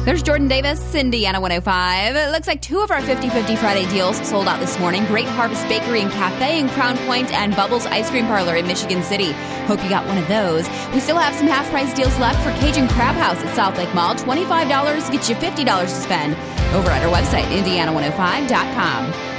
There's Jordan Davis, Indiana 105. It looks like 2 of our 50/50 Friday deals sold out this morning. Great Harvest Bakery and Cafe in Crown Point and Bubbles Ice Cream Parlor in Michigan City. Hope you got one of those. We still have some half-price deals left for Cajun Crab House at South Lake Mall. $25 gets you $50 to spend over at our website, Indiana105.com.